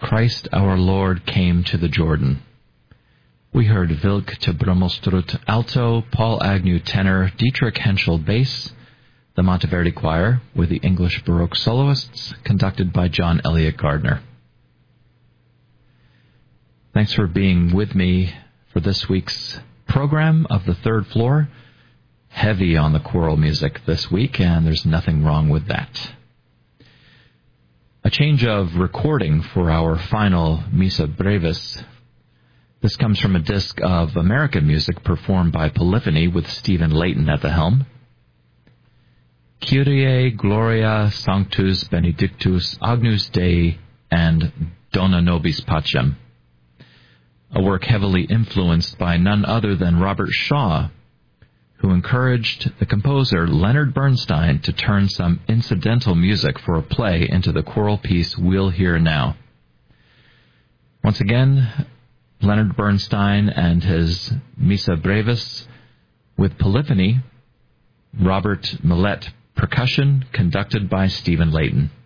Christ our Lord came to the Jordan. We heard Wilk to Brummelstrut alto, Paul Agnew tenor, Dietrich Henschel bass, the Monteverdi Choir with the English Baroque soloists, conducted by John Elliott Gardner. Thanks for being with me for this week's program of The Third Floor. Heavy on the choral music this week, and there's nothing wrong with that. A change of recording for our final Missa Brevis. This comes from a disc of American music performed by Polyphony with Stephen Layton at the helm. Kyrie Gloria Sanctus Benedictus Agnus Dei and Dona Nobis Pacem. A work heavily influenced by none other than Robert Shaw, who encouraged the composer Leonard Bernstein to turn some incidental music for a play into the choral piece we'll hear now. Once again, Leonard Bernstein and his Missa Brevis with Polyphony, Robert Millett percussion, conducted by Stephen Layton.